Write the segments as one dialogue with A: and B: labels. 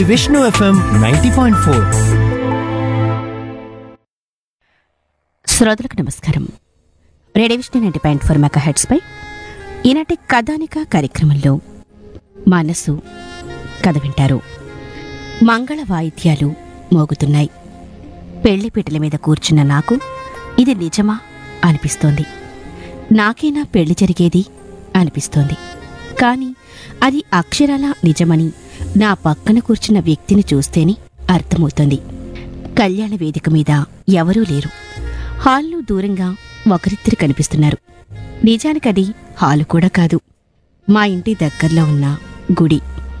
A: Vishnu FM 90.4.
B: శ్రోతలకు నమస్కారం. Radio Vishnu 90.4 megahertz పై ఈనాటి కథానిక కార్యక్రమంలో మనసు కథ వింటారు. మంగళ వాయిద్యాలు మోగుతున్నాయి. పెళ్లిపీటల మీద కూర్చున్న నాకు ఇది నిజమా అనిపిస్తోంది. నాకేనా పెళ్లి జరిగేది అనిపిస్తోంది. కాని అది అక్షరాలా నిజమని నా పక్కన కూర్చున్న వ్యక్తిని చూస్తేనే అర్థమవుతోంది. కళ్యాణ వేదిక మీద ఎవరూ లేరు. హాల్లో దూరంగా ఒకరిద్దరు కనిపిస్తున్నారు. నిజానికది హాలు కూడా కాదు, మా ఇంటి దగ్గర్లో ఉన్న గుడి.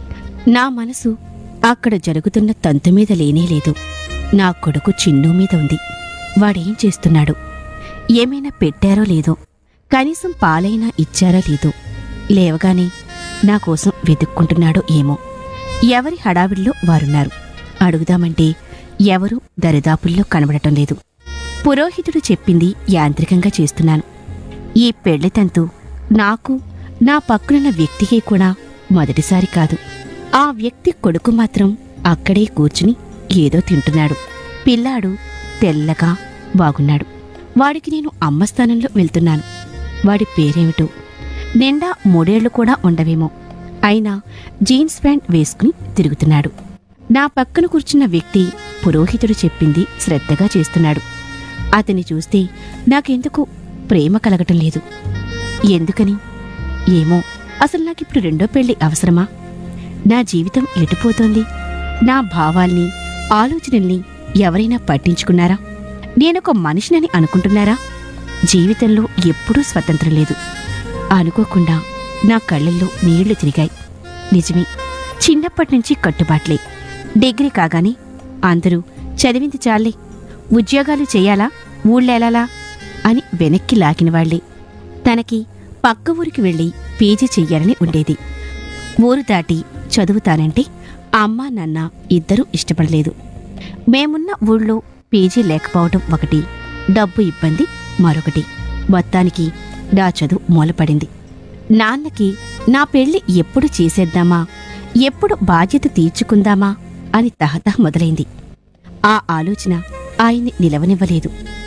B: నా మనసు అక్కడ జరుగుతున్న తంతు మీద లేనేలేదు. నా కొడుకు చిన్ను మీద ఉంది. వాడేం చేస్తున్నాడు? ఏమైనా పెట్టారో లేదో, కనీసం పాలైనా ఇచ్చారో లేదో, లేవగానే నా కోసం వెతుక్కుంటున్నాడో ఏమో. ఎవరి హడావిడిలో వారున్నారు. అడుగుదామంటే ఎవరూ దరిదాపుల్లో కనబడటం లేదు. పురోహితుడు చెప్పింది యాంత్రికంగా చేస్తున్నాను. ఈ పెళ్లితంతు నాకు, నా పక్కనున్న వ్యక్తికి కూడా మొదటిసారి కాదు. ఆ వ్యక్తి కొడుకు మాత్రం అక్కడే కూర్చుని ఏదో తింటున్నాడు. పిల్లాడు తెల్లగా బాగున్నాడు. వాడికి నేను అమ్మ స్థానంలో వెళ్తున్నాను. వాడి పేరేమిటో? నిండా 3 ఏళ్లు కూడా ఉండవేమో. అయినా జీన్స్ ప్యాంట్ వేసుకుని తిరుగుతున్నాడు. నా పక్కన కూర్చున్న వ్యక్తి పురోహితుడు చెప్పింది శ్రద్ధగా చేస్తున్నాడు. అతన్ని చూస్తే నాకెందుకు ప్రేమ కలగటం లేదు. ఎందుకని ఏమో. అసలు నాకిప్పుడు రెండో పెళ్లి అవసరమా? నా జీవితం ఎటుపోతోంది? నా భావాల్ని, ఆలోచనల్ని ఎవరైనా పట్టించుకున్నారా? నేనొక మనిషినని అనుకుంటున్నారా? జీవితంలో ఎప్పుడూ స్వతంత్రం లేదు. అనుకోకుండా నా కళ్ళల్లో నీళ్లు తిరిగాయి. నిజమే, చిన్నప్పటినుంచి కట్టుబాట్లే. డిగ్రీ కాగానే అందరూ చదివింది చాలే, ఉద్యోగాలు చెయ్యాలా, ఊళ్ళేలాలా అని వెనక్కి లాగినవాళ్లే. తనకి పక్క ఊరికి వెళ్లి పీజీ చెయ్యాలని ఉండేది. ఊరు దాటి చదువుతానంటే అమ్మా నాన్న ఇద్దరూ ఇష్టపడలేదు. మేమున్న ఊళ్ళో పీజీ లేకపోవడం ఒకటి, డబ్బు ఇబ్బంది మరొకటి. మొత్తానికి నా చదువు మూలపడింది. నాన్నకి నా పెళ్లి ఎప్పుడు చేసేద్దామా, ఎప్పుడు బాధ్యత తీర్చుకుందామా అని తహతహ మొదలైంది. ఆ ఆలోచన ఆయన్ని నిలవనివ్వలేదు.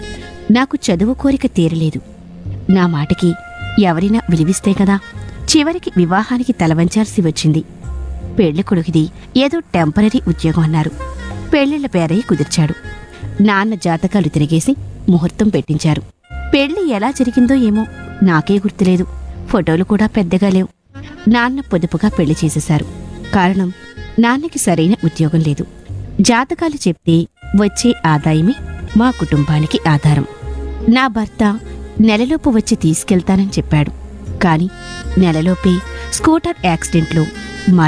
B: నాకు చదువు కోరిక తీరలేదు. నా మాటకి ఎవరైనా విలువిస్తే కదా. చివరికి వివాహానికి తలవంచాల్సి వచ్చింది. పెళ్లి కొడుకుది ఏదో టెంపరరీ ఉద్యోగం అన్నారు. పెళ్లిళ్ల పేరయ్య కుదిర్చాడు. నాన్న జాతకాలు తిరిగేసి ముహూర్తం పెట్టించారు. పెళ్లి ఎలా జరిగిందో ఏమో నాకే గుర్తులేదు. ఫోటోలు కూడా పెద్దగా లేవు. నాన్న పొదుపుగా పెళ్లి చేసేశారు. కారణం, నాన్నకి సరైన ఉద్యోగం లేదు. జాతకాలు చెప్తే వచ్చే ఆదాయమే మా కుటుంబానికి ఆధారం. నా భర్త నెలలోపు వచ్చి తీసుకెళ్తానని చెప్పాడు. కాని నెలలోపే స్కూటర్ యాక్సిడెంట్లో